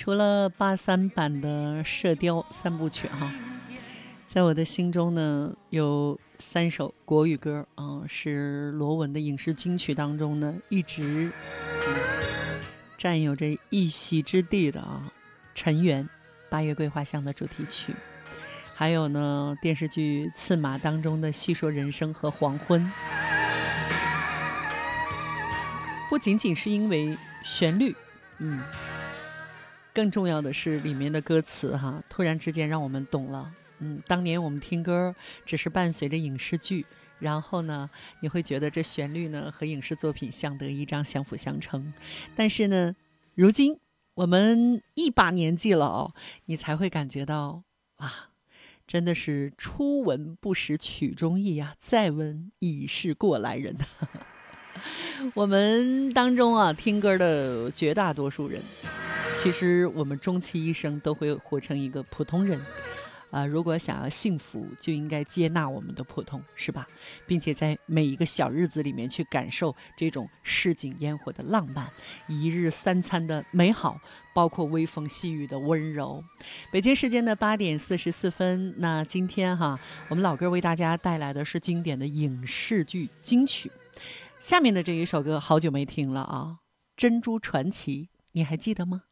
除了83版的《射雕三部曲》哈，在我的心中呢有3首国语歌是罗文的影视金曲当中呢一直占有着一席之地的陈圆《八月桂花香》的主题曲，还有呢电视剧《刺马》当中的《细说人生》和《黄昏》。不仅仅是因为旋律，更重要的是里面的歌词突然之间让我们懂了。当年我们听歌只是伴随着影视剧，然后呢你会觉得这旋律呢和影视作品相得益彰，相辅相成。但是呢如今我们一把年纪了你才会感觉到真的是初闻不识曲中意再闻已是过来人。我们当中听歌的绝大多数人，其实我们终其一生都会活成一个普通人。如果想要幸福，就应该接纳我们的普通，是吧？并且在每一个小日子里面去感受这种市井烟火的浪漫，一日三餐的美好，包括微风细雨的温柔。北京时间的8点44分，那今天我们老哥为大家带来的是经典的影视剧金曲。下面的这一首歌好久没听了珍珠传奇，你还记得吗？